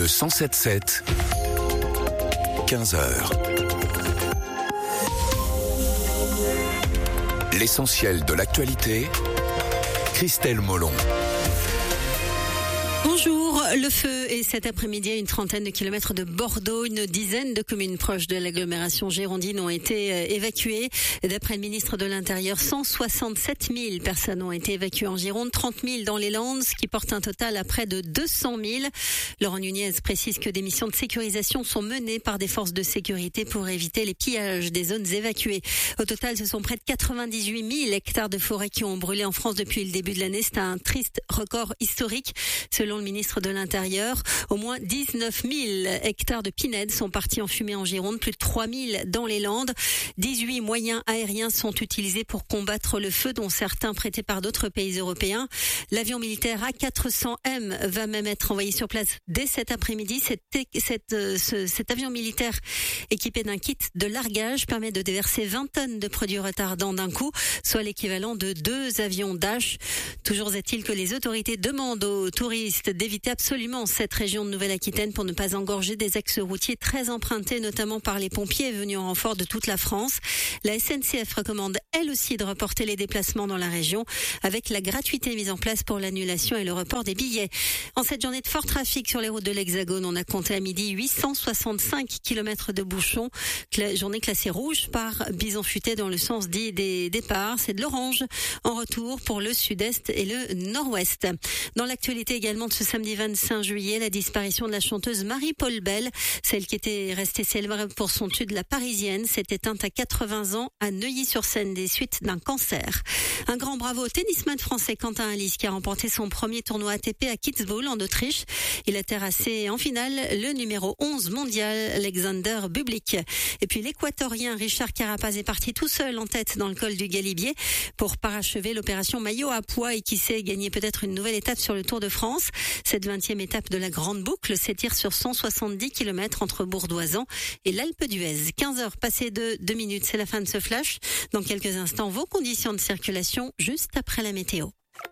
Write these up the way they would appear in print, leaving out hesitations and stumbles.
Le 107.7, 15h. L'essentiel de l'actualité, Christelle Molon. Bonjour, le feu est cet après-midi à une trentaine de kilomètres de Bordeaux. Une dizaine de communes proches de l'agglomération girondine ont été évacuées. D'après le ministre de l'Intérieur, 167 000 personnes ont été évacuées en Gironde, 30 000 dans les Landes, ce qui porte un total à près de 200 000. Laurent Nunez précise que des missions de sécurisation sont menées par des forces de sécurité pour éviter les pillages des zones évacuées. Au total, ce sont près de 98 000 hectares de forêt qui ont brûlé en France depuis le début de l'année. C'est un triste record historique. Selon le ministre de l'Intérieur, au moins 19 000 hectares de pinèdes sont partis en fumée en Gironde, plus de 3 000 dans les Landes. 18 moyens aériens sont utilisés pour combattre le feu, dont certains prêtés par d'autres pays européens. L'avion militaire A400M va même être envoyé sur place dès cet après-midi. Cet avion militaire équipé d'un kit de largage permet de déverser 20 tonnes de produits retardants d'un coup, soit l'équivalent de 2 avions Dash. Toujours est-il que les autorités demandent aux touristes d'éviter absolument cette région de Nouvelle-Aquitaine pour ne pas engorger des axes routiers très empruntés, notamment par les pompiers venus en renfort de toute la France. La SNCF recommande elle aussi de reporter les déplacements dans la région avec la gratuité mise en place pour l'annulation et le report des billets. En cette journée de fort trafic sur les routes de l'Hexagone, on a compté à midi 865 km de bouchons. Journée classée rouge par Bison Futé dans le sens dit des départs. C'est de l'orange en retour pour le sud-est et le nord-ouest. Dans l'actualité également de ce samedi 25 juillet, la disparition de la chanteuse Marie-Paul Bell, celle qui était restée célèbre pour son tube La Parisienne, s'est éteinte à 80 ans à Neuilly-sur-Seine des suites d'un cancer. Un grand bravo au tennisman français Quentin Halys qui a remporté son premier tournoi ATP à Kitzbühel en Autriche. Il a terrassé en finale le numéro 11 mondial Alexander Bublik. Et puis l'équatorien Richard Carapaz est parti tout seul en tête dans le col du Galibier pour parachever l'opération maillot à pois et qui sait gagner peut-être une nouvelle étape sur le Tour de France. Cette 20e étape de la Grande Boucle s'étire sur 170 km entre Bourdoisan et l'Alpe d'Huez. 15h passées de 2 minutes, c'est la fin de ce flash. Dans quelques instants, vos conditions de circulation juste après la météo.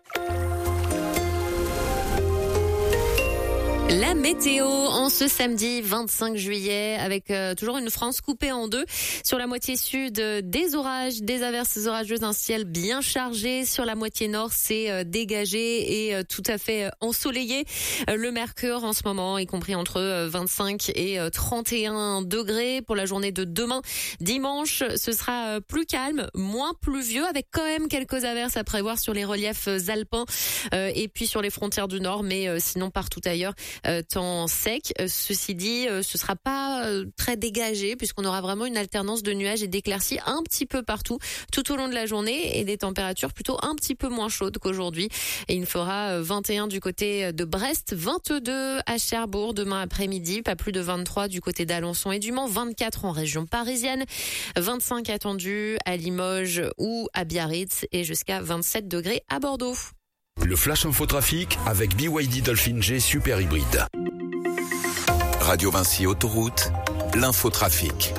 La météo en ce samedi 25 juillet avec toujours une France coupée en deux. Sur la moitié sud, des orages, des averses orageuses, un ciel bien chargé. Sur la moitié nord, c'est dégagé et tout à fait ensoleillé. Le mercure en ce moment est compris entre 25 et 31 degrés. Pour la journée de demain, dimanche, ce sera plus calme, moins pluvieux avec quand même quelques averses à prévoir sur les reliefs alpins et puis sur les frontières du nord, mais sinon partout ailleurs. Temps sec. Ceci dit, ce sera pas très dégagé puisqu'on aura vraiment une alternance de nuages et d'éclaircies un petit peu partout tout au long de la journée et des températures plutôt un petit peu moins chaudes qu'aujourd'hui. Et il fera 21 du côté de Brest, 22 à Cherbourg demain après-midi, pas plus de 23 du côté d'Alençon et du Mans, 24 en région parisienne, 25 attendus à Limoges ou à Biarritz et jusqu'à 27 degrés à Bordeaux. Le Flash Infotrafic avec BYD Dolphin G Super Hybride. Radio Vinci Autoroute, l'infotrafic.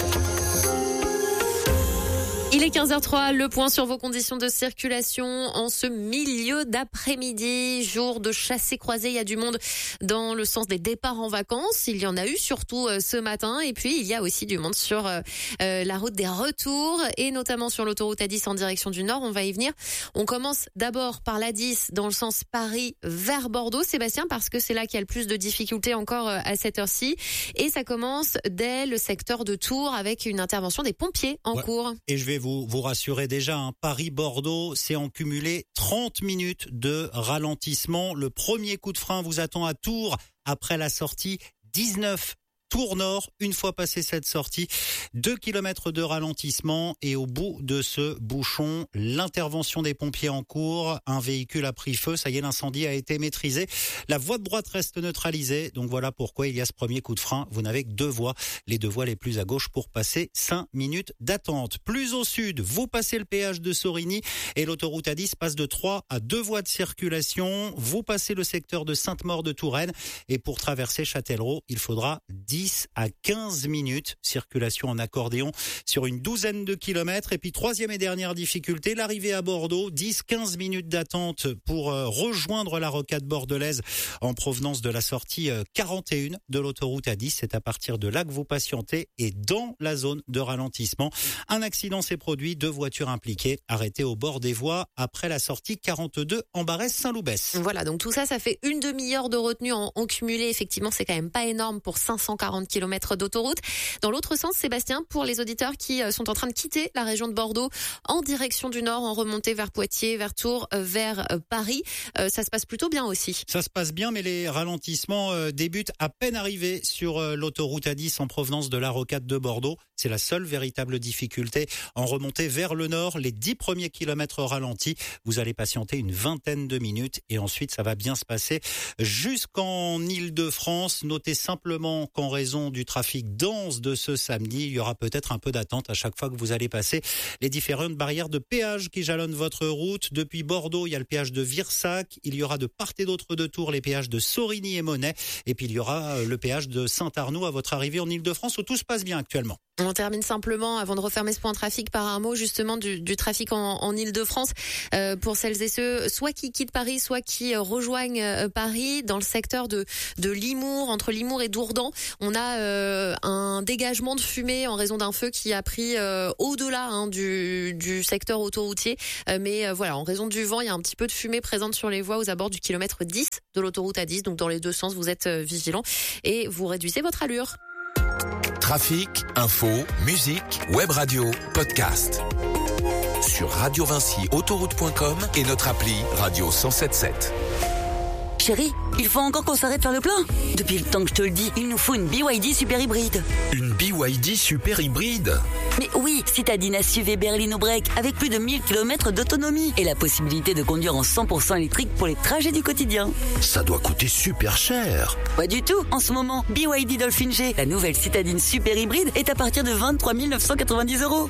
Il est 15h03, le point sur vos conditions de circulation en ce milieu d'après-midi, jour de chassé-croisé. Il y a du monde dans le sens des départs en vacances. Il y en a eu surtout ce matin. Et puis, il y a aussi du monde sur la route des retours et notamment sur l'autoroute A10 en direction du nord. On va y venir. On commence d'abord par l'A10 dans le sens Paris vers Bordeaux, Sébastien, parce que c'est là qu'il y a le plus de difficultés encore à cette heure-ci. Et ça commence dès le secteur de Tours avec une intervention des pompiers en cours. Et je vais vous rassurer déjà, Paris-Bordeaux, c'est en cumulé 30 minutes de ralentissement. Le premier coup de frein vous attend à Tours après la sortie 19. Tours Nord, une fois passé cette sortie, 2 km de ralentissement et au bout de ce bouchon, l'intervention des pompiers en cours, un véhicule a pris feu, ça y est, l'incendie a été maîtrisé. La voie de droite reste neutralisée, donc voilà pourquoi il y a ce premier coup de frein. Vous n'avez que 2 voies, les 2 voies les plus à gauche pour passer 5 minutes d'attente. Plus au sud, vous passez le péage de Sorigny et l'autoroute A10 passe de 3 à 2 voies de circulation. Vous passez le secteur de Sainte-Maure de Touraine et pour traverser Châtellerault, il faudra 10 10 à 15 minutes. Circulation en accordéon sur une douzaine de kilomètres. Et puis troisième et dernière difficulté, l'arrivée à Bordeaux, 10-15 minutes d'attente pour rejoindre la rocade bordelaise en provenance de la sortie 41 de l'autoroute A10. C'est à partir de là que vous patientez et dans la zone de ralentissement. Un accident s'est produit, 2 voitures impliquées arrêtées au bord des voies après la sortie 42 en Barès-Saint-Loubès. Voilà, donc tout ça fait une demi-heure de retenue en cumulé. Effectivement, c'est quand même pas énorme pour 540 km d'autoroute. Dans l'autre sens, Sébastien, pour les auditeurs qui sont en train de quitter la région de Bordeaux en direction du nord, en remontée vers Poitiers, vers Tours, vers Paris, ça se passe plutôt bien aussi. Ça se passe bien, mais les ralentissements débutent à peine arrivés sur l'autoroute A10 en provenance de la rocade de Bordeaux. C'est la seule véritable difficulté. En remontée vers le nord, les 10 premiers kilomètres ralentis, vous allez patienter une vingtaine de minutes et ensuite ça va bien se passer jusqu'en Île-de-France. Notez simplement qu'en raison du trafic dense de ce samedi, il y aura peut-être un peu d'attente à chaque fois que vous allez passer les différentes barrières de péage qui jalonnent votre route. Depuis Bordeaux, il y a le péage de Virsac, il y aura de part et d'autre de Tours les péages de Sorigny et Monnet, et puis il y aura le péage de Saint-Arnoux à votre arrivée en Île-de-France où tout se passe bien actuellement. On termine simplement, avant de refermer ce point trafic, par un mot justement du trafic en Île-de-France. Pour celles et ceux, soit qui quittent Paris, soit qui rejoignent Paris, dans le secteur de Limours, entre Limours et Dourdan, on a un dégagement de fumée en raison d'un feu qui a pris au-delà du secteur autoroutier. Mais voilà, en raison du vent, il y a un petit peu de fumée présente sur les voies aux abords du kilomètre 10 de l'autoroute A10. Donc dans les deux sens, vous êtes vigilants et vous réduisez votre allure. Trafic, info, musique, web radio, podcast. Sur radiovincyautoroute.com et notre appli Radio 107.7. Chérie, il faut encore qu'on s'arrête faire le plein. Depuis le temps que je te le dis, il nous faut une BYD super hybride. Une BYD super hybride? Mais oui, citadine SUV berline break avec plus de 1000 km d'autonomie et la possibilité de conduire en 100% électrique pour les trajets du quotidien. Ça doit coûter super cher. Pas du tout. En ce moment, BYD Dolphin G, la nouvelle citadine super hybride, est à partir de 23 990 €.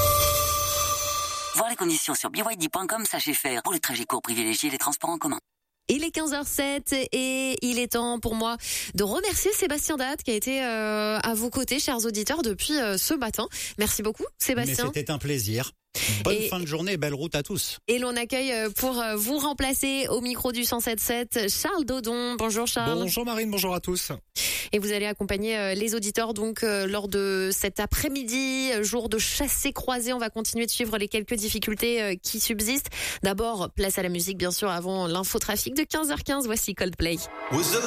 Voir les conditions sur byd.com, sachez faire. Pour les trajets courts, privilégiez les transports en commun. Il est 15h07 et il est temps pour moi de remercier Sébastien Date qui a été à vos côtés, chers auditeurs, depuis ce matin. Merci beaucoup, Sébastien. Mais c'était un plaisir. Bonne fin de journée, belle route à tous. Et l'on accueille pour vous remplacer au micro du 107.7 Charles Dodon. Bonjour Charles. Bonjour Marine, bonjour à tous. Et vous allez accompagner les auditeurs donc lors de cet après-midi, jour de chassé-croisé. On va continuer de suivre les quelques difficultés qui subsistent. D'abord, place à la musique bien sûr avant l'infotrafic de 15h15. Voici Coldplay.